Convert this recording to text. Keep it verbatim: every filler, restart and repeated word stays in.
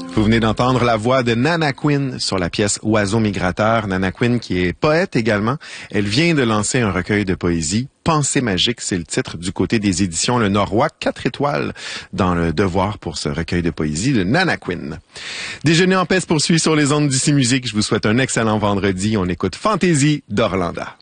Vous venez d'entendre la voix de Nana Quinn sur la pièce Oiseau migrateur. Nana Quinn qui est poète également. Elle vient de lancer un recueil de poésie. Pensée magique, c'est le titre du côté des éditions Le Noroît. Quatre étoiles dans le devoir pour ce recueil de poésie de Nana Quinn. Déjeuner en paix se poursuit sur les ondes d'Ici Musique. Je vous souhaite un excellent vendredi. On écoute Fantaisie d'Orlanda.